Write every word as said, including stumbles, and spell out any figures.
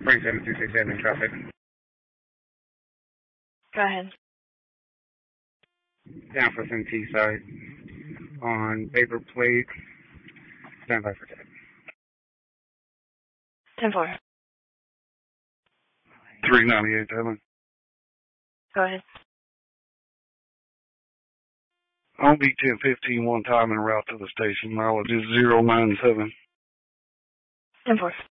Frank seven two six seven traffic. Go ahead. Down for some T-side on paper plate. Stand by for ten. ten four. three ninety-eight, Devin. Go ahead. On B ten fifteen one time en route to the station. Mileage is zero nine seven. ten four.